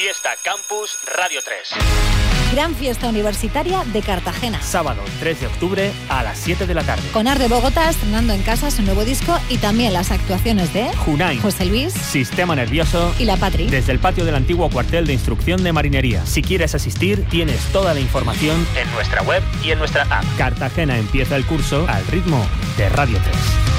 Fiesta Campus Radio 3. Gran fiesta universitaria de Cartagena. Sábado 3 de octubre a las 7 de la tarde. Con Art de Bogotá estrenando en casa su nuevo disco y también las actuaciones de Junai, José Luis, Sistema Nervioso y La Patri. Desde el patio del antiguo cuartel de instrucción de marinería. Si quieres asistir, tienes toda la información en nuestra web y en nuestra app. Cartagena empieza el curso al ritmo de Radio 3.